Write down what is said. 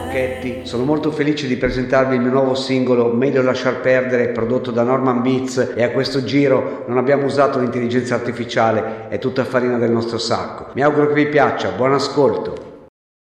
Ronchetti. Sono molto felice di presentarvi il mio nuovo singolo Meglio lasciar perdere, prodotto da Norman Beats, e a questo giro non abbiamo usato l'intelligenza artificiale, è tutta farina del nostro sacco. Mi auguro che vi piaccia, buon ascolto.